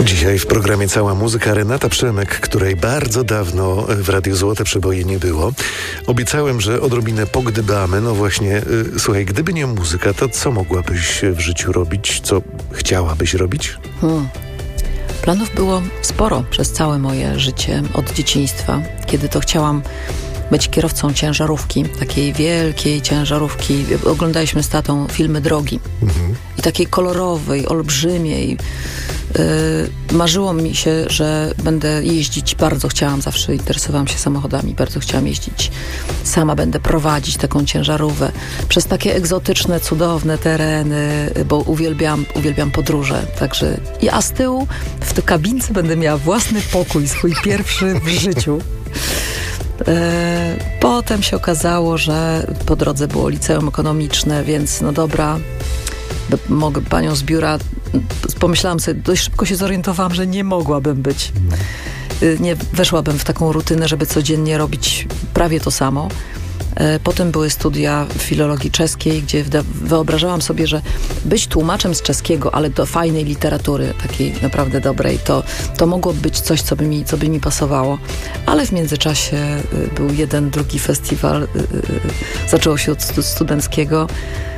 Dzisiaj w programie Cała Muzyka Renata Przemek, której bardzo dawno w Radiu Złote Przeboje nie było. Obiecałem, że odrobinę pogdybamy. No właśnie, słuchaj, gdyby nie muzyka, to co mogłabyś w życiu robić? Co chciałabyś robić? Planów było sporo przez całe moje życie od dzieciństwa, kiedy to chciałam być kierowcą ciężarówki, takiej wielkiej ciężarówki. Oglądaliśmy z tatą filmy drogi. I takiej kolorowej, olbrzymiej. Marzyło mi się, że będę jeździć, bardzo chciałam, zawsze interesowałam się samochodami, bardzo chciałam jeździć. Sama będę prowadzić taką ciężarówkę przez takie egzotyczne, cudowne tereny, bo uwielbiam podróże. Także ja z tyłu w tej kabince będę miała własny pokój, swój pierwszy w życiu. Potem się okazało, że po drodze było liceum ekonomiczne, więc no dobra, mogę panią z biura. Pomyślałam sobie, dość szybko się zorientowałam, że nie mogłabym być. Nie weszłabym w taką rutynę, żeby codziennie robić prawie to samo. Potem były studia filologii czeskiej, gdzie wyobrażałam sobie, że być tłumaczem z czeskiego, ale do fajnej literatury, takiej naprawdę dobrej, to mogło być coś, co by mi pasowało. Ale w międzyczasie był jeden, drugi festiwal. Zaczęło się od studenckiego.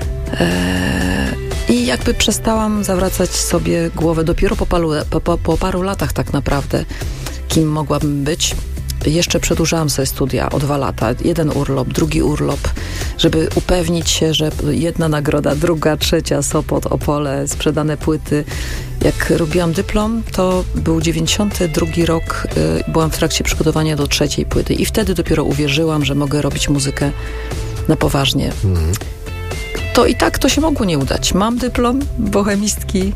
I jakby przestałam zawracać sobie głowę dopiero po paru latach tak naprawdę, kim mogłabym być. Jeszcze przedłużałam sobie studia o 2 lata. Jeden urlop, drugi urlop, żeby upewnić się, że jedna nagroda, druga, trzecia, Sopot, Opole, sprzedane płyty. Jak robiłam dyplom, to był 92 rok, byłam w trakcie przygotowania do 3. płyty i wtedy dopiero uwierzyłam, że mogę robić muzykę na poważnie. To i tak to się mogło nie udać. Mam dyplom bohemistki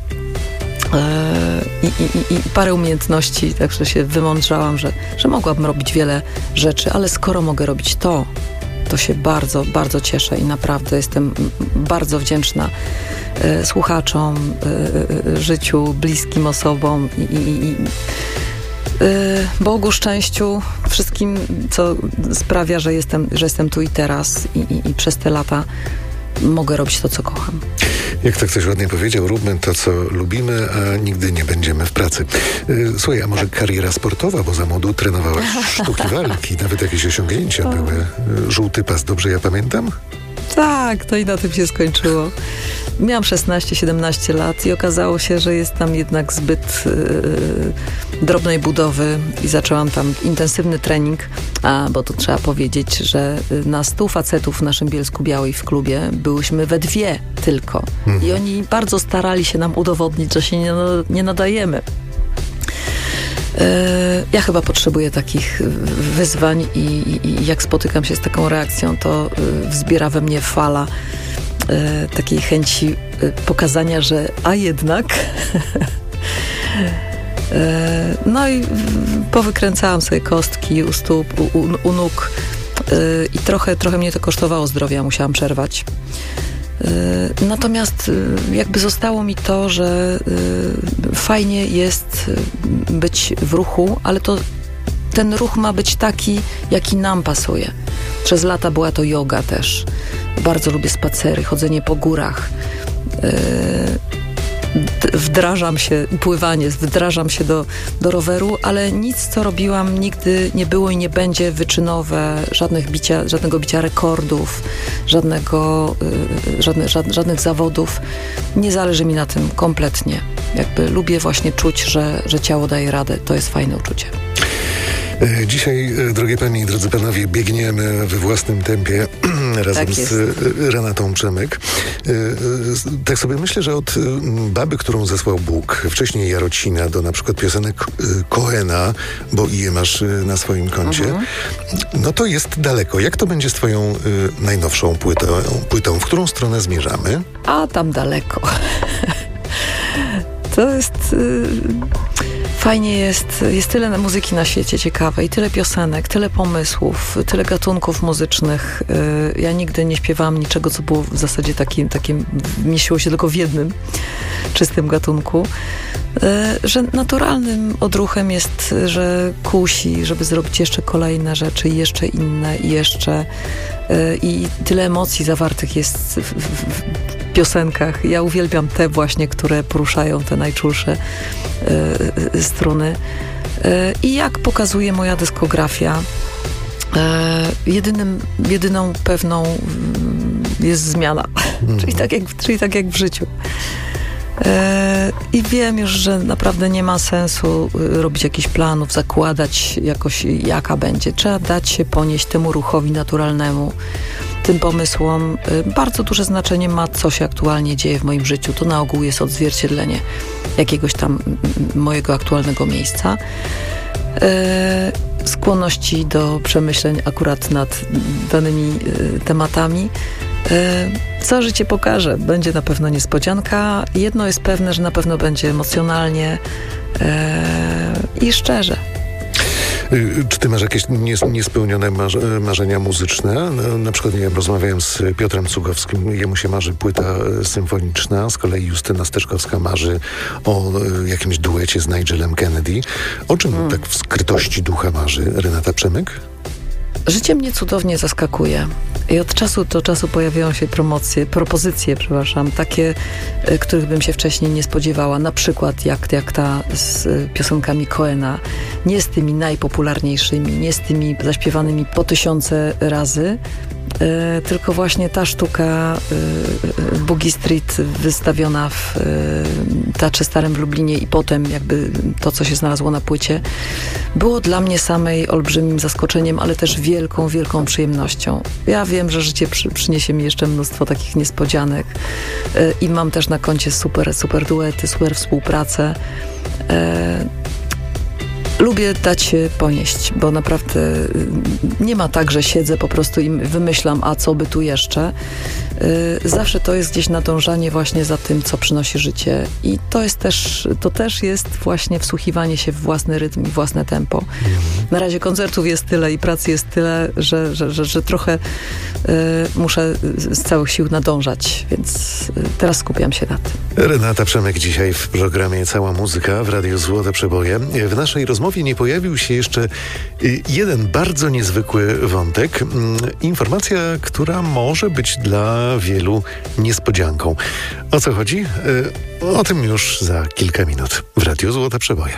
i parę umiejętności, także się wymądrzałam, że mogłabym robić wiele rzeczy, ale skoro mogę robić to się bardzo, bardzo cieszę i naprawdę jestem bardzo wdzięczna słuchaczom, życiu, bliskim osobom i Bogu, szczęściu, wszystkim, co sprawia, że jestem tu i teraz i przez te lata mogę robić to, co kocham. Jak to ktoś ładnie powiedział, róbmy to, co lubimy, a nigdy nie będziemy w pracy. Słuchaj, a może kariera sportowa, bo za młodu trenowałaś sztuki walki, nawet jakieś osiągnięcia były. Żółty pas, dobrze ja pamiętam? Tak, to i na tym się skończyło. Miałam 16-17 lat i okazało się, że jest tam jednak zbyt drobnej budowy i zaczęłam tam intensywny trening, bo to trzeba powiedzieć, że na 100 facetów w naszym Bielsku Białej w klubie byłyśmy we 2 tylko. I oni bardzo starali się nam udowodnić, że się nie nadajemy. Ja chyba potrzebuję takich wyzwań i jak spotykam się z taką reakcją, to wzbiera we mnie fala takiej chęci pokazania, że a jednak no i powykręcałam sobie kostki u stóp, u nóg i trochę mnie to kosztowało zdrowia, musiałam przerwać. Natomiast jakby zostało mi to, że fajnie jest być w ruchu, ale ten ruch ma być taki, jaki nam pasuje. Przez lata była to joga też. Bardzo lubię spacery, chodzenie po górach. Wdrażam się, pływanie, wdrażam się do roweru, ale nic, co robiłam, nigdy nie było i nie będzie wyczynowe, żadnego bicia rekordów, żadnych zawodów. Nie zależy mi na tym kompletnie. Jakby lubię właśnie czuć, że ciało daje radę. To jest fajne uczucie. Dzisiaj, drogie panie i drodzy panowie, biegniemy we własnym tempie razem z Renatą Przemek. Tak sobie myślę, że od Baby, którą zesłał Bóg, wcześniej Jarocina, do na przykład piosenek Cohena, bo i je masz na swoim koncie, no to jest daleko. Jak to będzie z twoją najnowszą płytą? W którą stronę zmierzamy? A tam daleko. To jest... Fajnie jest tyle muzyki na świecie ciekawej, tyle piosenek, tyle pomysłów, tyle gatunków muzycznych. Ja nigdy nie śpiewałam niczego, co było w zasadzie takim mieściło się tylko w jednym czystym gatunku. Że naturalnym odruchem jest, że kusi, żeby zrobić jeszcze kolejne rzeczy, jeszcze inne i jeszcze. I tyle emocji zawartych jest piosenkach. Ja uwielbiam te właśnie, które poruszają te najczulsze struny. I jak pokazuje moja dyskografia, jedyną pewną jest zmiana. Czyli tak jak w życiu. I wiem już, że naprawdę nie ma sensu robić jakichś planów, zakładać jakoś jaka będzie. Trzeba dać się ponieść temu ruchowi naturalnemu, tym pomysłom. Bardzo duże znaczenie ma, co się aktualnie dzieje w moim życiu. To na ogół jest odzwierciedlenie jakiegoś tam mojego aktualnego miejsca. Skłonności do przemyśleń akurat nad danymi tematami. Co życie pokaże? Będzie na pewno niespodzianka. Jedno jest pewne, że na pewno będzie emocjonalnie i szczerze. Czy ty masz jakieś niespełnione marzenia muzyczne? Na przykład, nie wiem, rozmawiałem z Piotrem Cugowskim, jemu się marzy płyta symfoniczna, z kolei Justyna Steczkowska marzy o jakimś duecie z Nigelem Kennedy. O czym tak w skrytości ducha marzy Renata Przemyk? Życie mnie cudownie zaskakuje i od czasu do czasu pojawiają się propozycje, takie, których bym się wcześniej nie spodziewała. Na przykład jak ta z piosenkami Cohena, nie z tymi najpopularniejszymi, nie z tymi zaśpiewanymi po 1000 razy, tylko właśnie ta sztuka Boogie Street wystawiona w Teatrze Starym w Lublinie i potem jakby to, co się znalazło na płycie, było dla mnie samej olbrzymim zaskoczeniem, ale też wielką, wielką przyjemnością. Ja wiem, że życie przyniesie mi jeszcze mnóstwo takich niespodzianek i mam też na koncie super duety, super współpracę. Lubię dać się ponieść, bo naprawdę nie ma tak, że siedzę po prostu i wymyślam, a co by tu jeszcze. Zawsze to jest gdzieś nadążanie właśnie za tym, co przynosi życie. I to też jest właśnie wsłuchiwanie się w własny rytm i własne tempo. Na razie koncertów jest tyle i pracy jest tyle, że trochę muszę z całych sił nadążać, więc teraz skupiam się na tym. Renata Przemyk dzisiaj w programie Cała Muzyka w Radiu Złote Przeboje. W naszej rozmowie nie pojawił się jeszcze jeden bardzo niezwykły wątek. Informacja, która może być dla wielu niespodzianką. O co chodzi? O tym już za kilka minut w Radiu Złote Przeboje.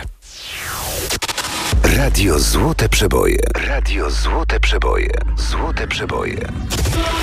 Radio Złote Przeboje. Radio Złote Przeboje. Złote Przeboje.